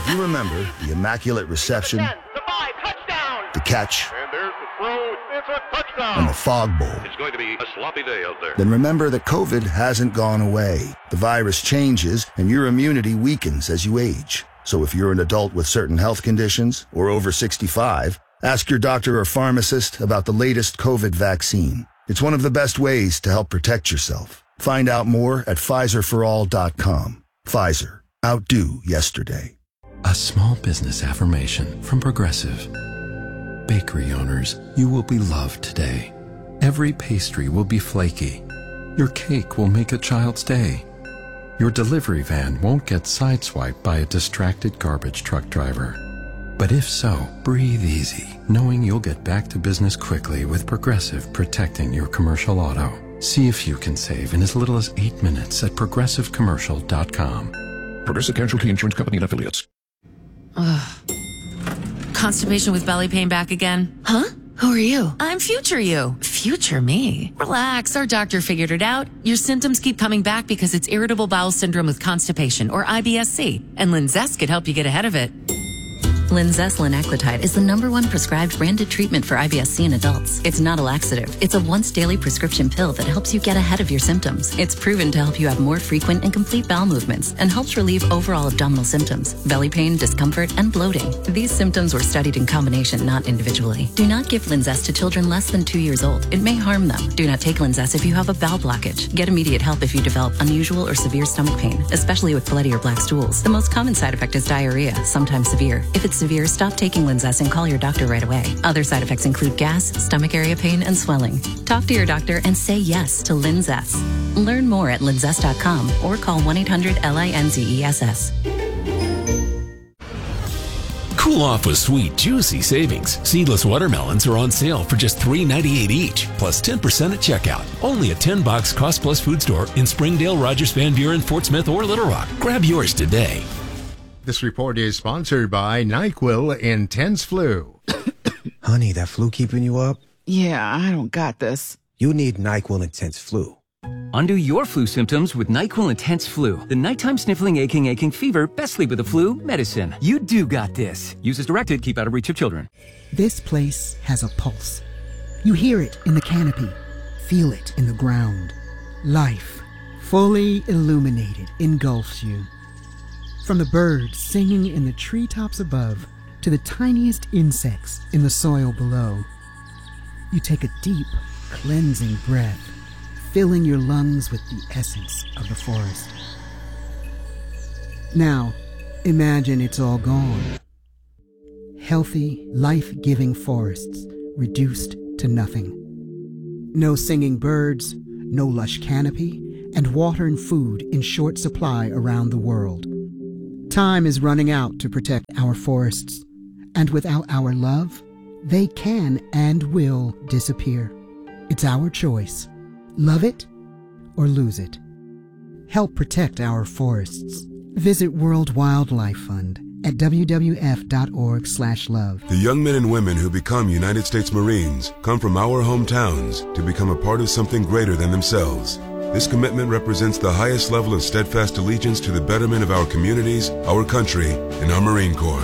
You remember the immaculate reception, 10, the 5, touchdown! the catch, And there's the throw. It's a touchdown! and the fog bowl. It's going to be a sloppy day out there. Then remember that COVID hasn't gone away. The virus changes, and your immunity weakens as you age. So if you're an adult with certain health conditions or over 65, ask your doctor or pharmacist about the latest COVID vaccine. It's one of the best ways to help protect yourself. Find out more at PfizerForAll.com. Pfizer. Outdo yesterday. A small business affirmation from Progressive. Bakery owners, you will be loved today. Every pastry will be flaky. Your cake will make a child's day. Your delivery van won't get sideswiped by a distracted garbage truck driver. But if so, breathe easy, knowing you'll get back to business quickly with Progressive protecting your commercial auto. See if you can save in as little as 8 minutes at progressivecommercial.com. Progressive Casualty Insurance Company and Affiliates. Constipation with belly pain back again? Huh? Who are you? I'm future you. Future me. Relax, our doctor figured it out. Your symptoms keep coming back because it's irritable bowel syndrome with constipation, or IBS-C, and Linzess could help you get ahead of it. Linzess linaclotide is the #1 prescribed branded treatment for IBS-C in adults. It's not a laxative. It's a once-daily prescription pill that helps you get ahead of your symptoms. It's proven to help you have more frequent and complete bowel movements and helps relieve overall abdominal symptoms, belly pain, discomfort, and bloating. These symptoms were studied in combination, not individually. Do not give Linzess to children less than 2 years old. It may harm them. Do not take Linzess if you have a bowel blockage. Get immediate help if you develop unusual or severe stomach pain, especially with bloody or black stools. The most common side effect is diarrhea, sometimes severe. If it's severe, stop taking Linzess and call your doctor right away. Other side effects include gas, stomach area pain, and swelling. Talk to your doctor and say yes to Linzess. Learn more at linzess.com or call 1-800-LINZESS. Cool off with sweet, juicy savings. Seedless watermelons are on sale for just $3.98 each, plus 10% at checkout. Only at $10 Cost Plus Food Store in Springdale, Rogers, Van Buren, Fort Smith, or Little Rock. Grab yours today. This report is sponsored by NyQuil Intense Flu. Honey, that flu keeping you up? Yeah, I don't got this. You need NyQuil Intense Flu. Undo your flu symptoms with NyQuil Intense Flu. The nighttime sniffling, aching fever, best sleep with the flu medicine. You do got this. Use as directed. Keep out of reach of children. This place has a pulse. You hear it in the canopy. Feel it in the ground. Life, fully illuminated, engulfs you. From the birds singing in the treetops above to the tiniest insects in the soil below, you take a deep, cleansing breath, filling your lungs with the essence of the forest. Now, imagine it's all gone. Healthy, life-giving forests reduced to nothing. No singing birds, no lush canopy, and water and food in short supply around the world. Time is running out to protect our forests, and without our love, they can and will disappear. It's our choice. Love it or lose it. Help protect our forests. Visit World Wildlife Fund at wwf.org/love. The young men and women who become United States Marines come from our hometowns to become a part of something greater than themselves. This commitment represents the highest level of steadfast allegiance to the betterment of our communities, our country, and our Marine Corps.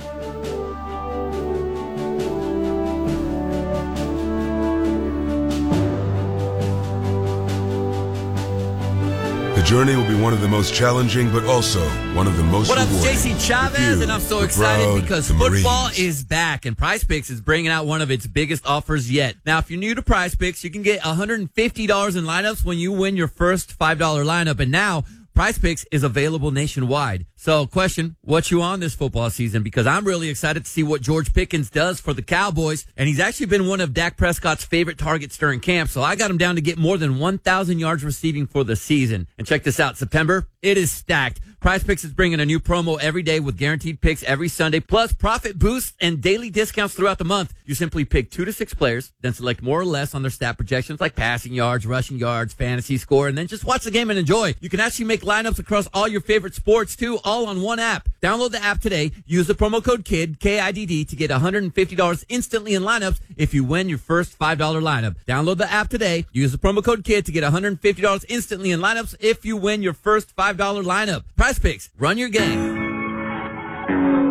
The journey will be one of the most challenging, but also one of the most rewarding. What up, JC Chavez, and I'm so excited because football Marines. is back, and PrizePicks is bringing out one of its biggest offers yet. Now, if you're new to PrizePicks, you can get $150 in lineups when you win your first $5 lineup, and now PrizePicks is available nationwide. So, question, what you on this football season? Because I'm really excited to see what George Pickens does for the Cowboys, and he's actually been one of Dak Prescott's favorite targets during camp, so I got him down to get more than 1,000 yards receiving for the season. And check this out, September, it is stacked. PrizePicks is bringing a new promo every day with guaranteed picks every Sunday, plus profit boosts and daily discounts throughout the month. You simply pick 2 to 6 players, then select more or less on their stat projections like passing yards, rushing yards, fantasy score, and then just watch the game and enjoy. You can actually make lineups across all your favorite sports too, all on one app. Download the app today. Use the promo code KID, KIDD, to get $150 instantly in lineups if you win your first $5 lineup. Download the app today. Use the promo code KID to get $150 instantly in lineups if you win your first $5 lineup. PrizePicks, run your game.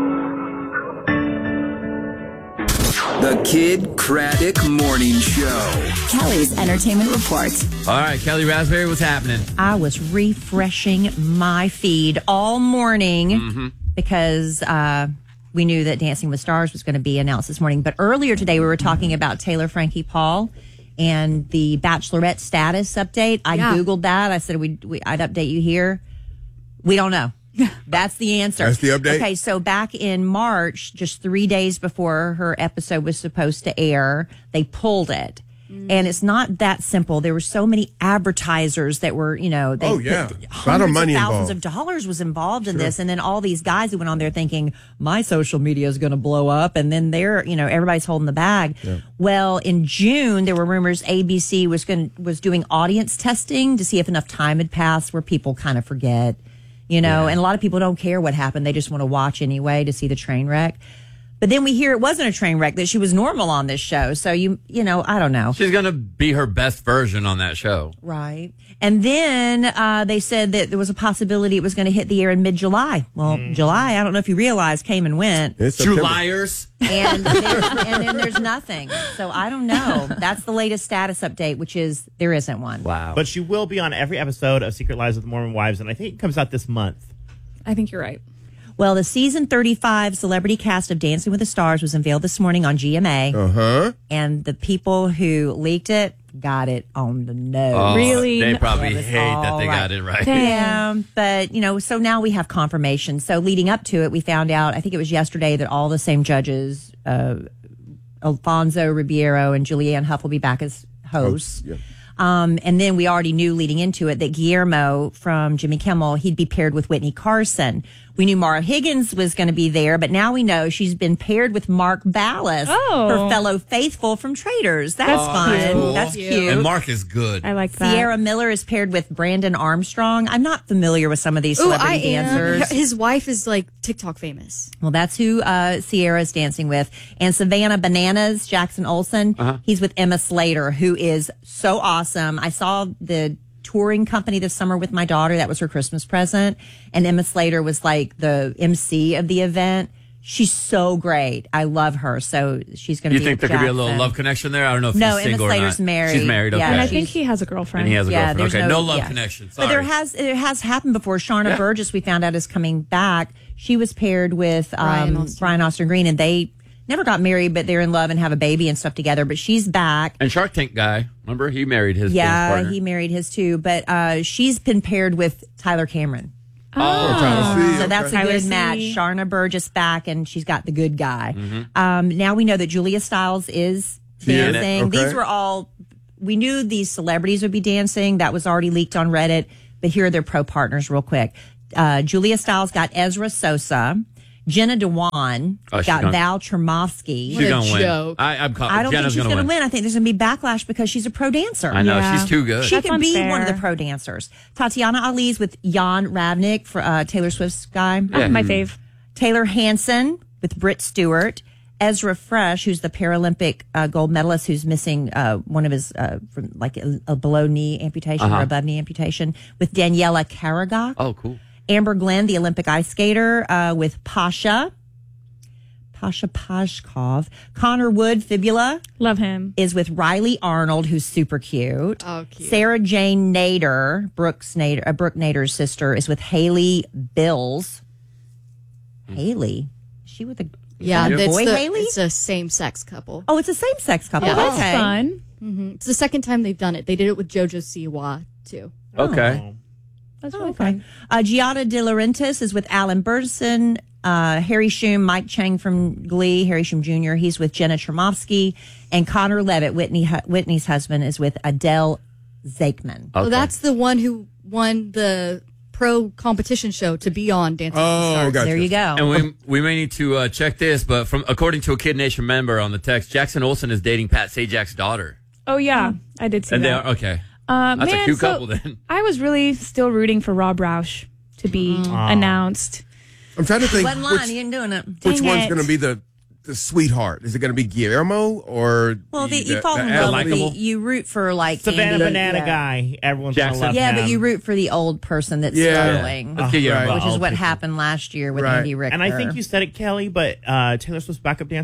The Kid Craddock Morning Show. Kelly's Entertainment Report. All right, Kelly Raspberry, what's happening? I was refreshing my feed all morning because we knew that Dancing with Stars was going to be announced this morning. But earlier today, we were talking about Taylor Frankie Paul and the Bachelorette status update. I Googled that. I said I'd update you here. We don't know. That's the answer. That's the update? Okay, so back in March, just 3 days before her episode was supposed to air, they pulled it. And it's not that simple. There were so many advertisers that were, a lot of money thousands involved. of dollars was involved in this. And then all these guys who went on there thinking, my social media is going to blow up. And then everybody's holding the bag. Yeah. Well, in June, there were rumors ABC was doing audience testing to see if enough time had passed where people kind of forget, and a lot of people don't care what happened. They just want to watch anyway to see the train wreck. But then we hear it wasn't a train wreck, that she was normal on this show. So, I don't know. She's going to be her best version on that show. Right. And then they said that there was a possibility it was going to hit the air in mid-July. Well, July, I don't know if you realize, came and went. True liars. And then there's nothing. So I don't know. That's the latest status update, which is there isn't one. Wow. But she will be on every episode of Secret Lives of the Mormon Wives, and I think it comes out this month. I think you're right. Well, the season 35 celebrity cast of Dancing with the Stars was unveiled this morning on GMA. And the people who leaked it got it on the nose. Oh, really? They probably hate that they got it right. Yeah, but, so now we have confirmation. So leading up to it, we found out, I think it was yesterday, that all the same judges, Alfonso Ribeiro and Julianne Hough, will be back as hosts. And then we already knew leading into it that Guillermo from Jimmy Kimmel, he'd be paired with Whitney Carson. We knew Mara Higgins was going to be there, but now we know she's been paired with Mark Ballas, her fellow faithful from Traders. That's fun. Cool. That's cute. And Mark is good. I like that. Sierra Miller is paired with Brandon Armstrong. I'm not familiar with some of these celebrity dancers. His wife is like TikTok famous. Well, that's who Sierra is dancing with. And Savannah Bananas, Jackson Olsen, he's with Emma Slater, who is so awesome. I saw the touring company this summer with my daughter. That was her Christmas present. And Emma Slater was like the MC of the event. She's so great. I love her. So she's going to be. You think there could be a little love connection there? I don't know if no, she's single Emma Slater's or not. married. She's married. Okay. Yeah, and I think he has a girlfriend. And he has a girlfriend. Okay, no love yeah. connection. Sorry. But it has happened before. Sharna Burgess, we found out, is coming back. She was paired with Brian Austin Green, and they never got married, but they're in love and have a baby and stuff together. But she's back. And Shark Tank guy, remember? He married his partner. He married his too. But she's been paired with Tyler Cameron. So that's a good match. Sharna Burgess back, and she's got the good guy. Now we know that Julia Stiles is dancing. These were all, we knew these celebrities would be dancing. That was already leaked on Reddit. But here are their pro partners real quick. Julia Stiles got Ezra Sosa. Jenna Dewan got Val Chermovsky. She's going to win. I don't think she's going to win. I think there's going to be backlash because she's a pro dancer. I know. She's too good. She could be one of the pro dancers. Tatiana Ali's with Jan Ravnik, for Taylor Swift's guy. My fave. Taylor Hanson with Britt Stewart. Ezra Fresh, who's the Paralympic gold medalist who's missing one of his, from like a below knee amputation or above knee amputation, with Daniela Karagach. Oh, cool. Amber Glenn, the Olympic ice skater, with Pasha Pashkov. Connor Wood, Fibula. Love him. Is with Riley Arnold, who's super cute. Oh, cute. Sarah Jane Nader, Brooke Nader's sister, is with Haley Bills. Haley? Is she with a boy, Haley? It's a same-sex couple. Oh, it's a same-sex couple. Yeah. Okay. That's fun. Mm-hmm. It's the second time they've done it. They did it with JoJo Siwa, too. Okay. That's really fun. Giada De Laurentiis is with Alan Burson. Harry Shum, Mike Chang from Glee, Harry Shum Jr., he's with Jenna Chermovsky. And Connor Levitt, Whitney's husband, is with Adele Zakeman. Well, that's the one who won the pro competition show to be on Dancing with the Stars. Gotcha. There you go. And we may need to check this, but according to a Kid Nation member on the text, Jackson Olsen is dating Pat Sajak's daughter. Oh, yeah. I did see and that. They are, okay. That's a cute couple then. I was really still rooting for Rob Roush to be announced. I'm trying to think. One line, you ain't doing it. Which one's going to be the sweetheart? Is it going to be Guillermo or you fall in love with you root for like Savannah Banana guy. Everyone's going to love him. Yeah, but you root for the old person that's struggling, which is what happened last year with Andy Richter. And I think you said it, Kelly, but Taylor Swift's backup dancer,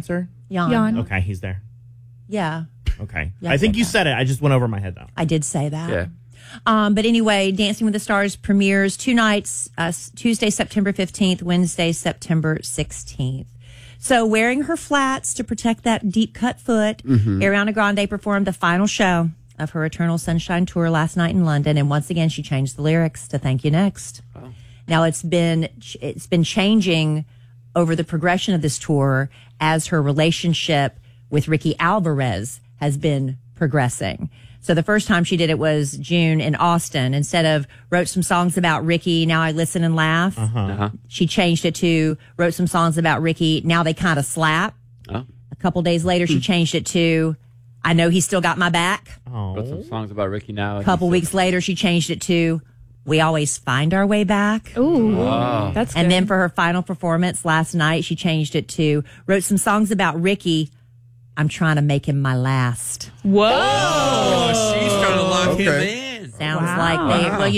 Jan. Okay, he's there. Yeah. Okay. Yeah, I think said you that. said it. I just went over my head, though. I did say that. Yeah. But anyway, Dancing with the Stars premieres 2 nights, Tuesday, September 15th, Wednesday, September 16th. So wearing her flats to protect that deep cut foot, Ariana Grande performed the final show of her Eternal Sunshine tour last night in London. And once again, she changed the lyrics to Thank You Next. Oh. Now it's been changing over the progression of this tour as her relationship with Ricky Alvarez has been progressing. So the first time she did it was June in Austin. Instead of wrote some songs about Ricky, now I listen and laugh. She changed it to wrote some songs about Ricky, now they kind of slap. A couple days later, she changed it to I know he still got my back. Wrote some songs about Ricky now. A couple weeks later, she changed it to We Always Find Our Way Back. Ooh, that's good. And then for her final performance last night, she changed it to wrote some songs about Ricky. I'm trying to make him my last. Whoa. Oh, she's trying to lock him in. Sounds like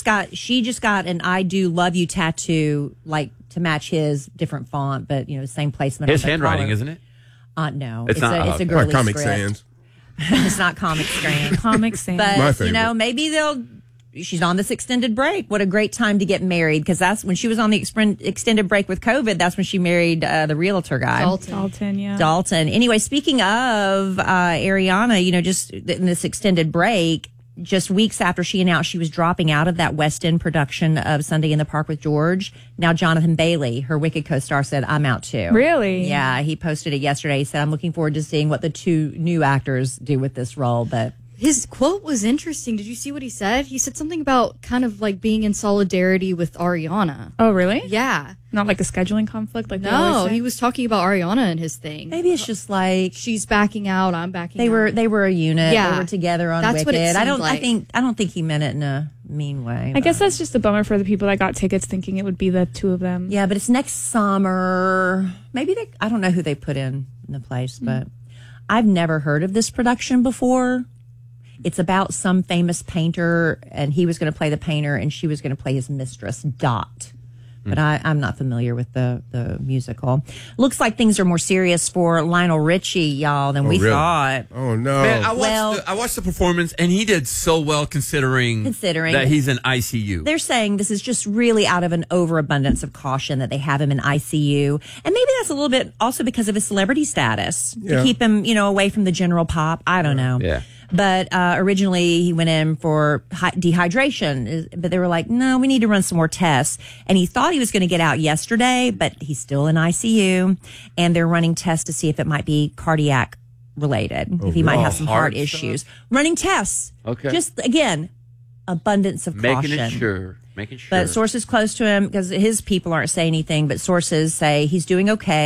she just got an I Do Love You tattoo, like to match his different font, but same placement. His on the handwriting, collar. isn't it? No. It's not. It's a girly Like Comic script. Sans. It's not Comic Sans. Comic Sans. But, My favorite. maybe she's on this extended break. What a great time to get married, because that's when she was on the extended break with COVID. That's when she married the realtor guy. Dalton, yeah. Dalton. Anyway, speaking of Ariana, just in this extended break, just weeks after she announced she was dropping out of that West End production of Sunday in the Park with George, now Jonathan Bailey, her Wicked co-star, said, I'm out too. Really? Yeah, he posted it yesterday. He said, I'm looking forward to seeing what the 2 new actors do with this role, but... His quote was interesting. Did you see what he said? He said something about kind of like being in solidarity with Ariana. Oh, really? Yeah. Not like a scheduling conflict? Like No, he was talking about Ariana and his thing. Maybe it's just like she's backing out, I'm backing out. They were a unit. Yeah. They were together on That's Wicked. what it seemed I don't think he meant it in a mean way. I guess that's just a bummer for the people that got tickets thinking it would be the 2 of them. Yeah, but it's next summer. Maybe I don't know who they put in the place, but I've never heard of this production before. It's about some famous painter, and he was going to play the painter, and she was going to play his mistress, Dot. But I'm not familiar with the musical. Looks like things are more serious for Lionel Richie, y'all, than we thought. Oh, no. Man, I watched the performance, and he did so well considering that he's in ICU. They're saying this is just really out of an overabundance of caution that they have him in ICU. And maybe that's a little bit also because of his celebrity status, to keep him, away from the general pop. I don't know. Yeah. But originally he went in for dehydration, but they were like, no, we need to run some more tests. And he thought he was going to get out yesterday, but he's still in ICU, and they're running tests to see if it might be cardiac related, if he might have some heart issues. Running tests. Okay. Just, again, abundance of caution. Making sure. But sources close to him, because his people aren't saying anything, but sources say he's doing okay.